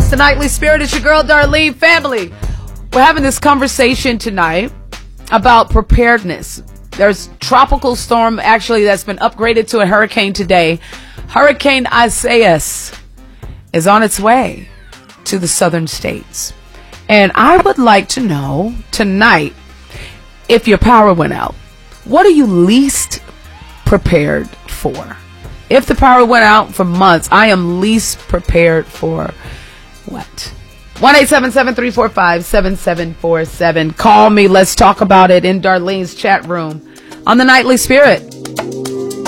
The Nightly Spirit. It's your girl, Darlene. Family, we're having this conversation tonight about preparedness. There's tropical storm, actually, that's been upgraded to a hurricane today. Hurricane Isaias is on its way to the southern states. And I would like to know tonight, if your power went out, what are you least prepared for? If the power went out for months, I am least prepared for what? 1-877-345-7747. Call me. Let's talk about it in Darlene's chat room on The Nightly Spirit.